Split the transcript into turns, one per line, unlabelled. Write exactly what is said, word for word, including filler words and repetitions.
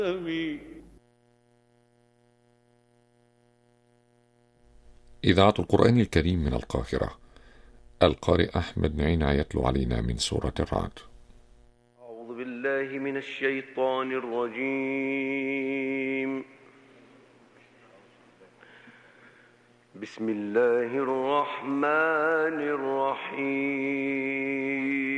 إذاعة القرآن الكريم من القاهرة. القارئ أحمد نعينة يتلو علينا من سورة الرعد.
أعوذ بالله من الشيطان الرجيم. بسم الله الرحمن الرحيم.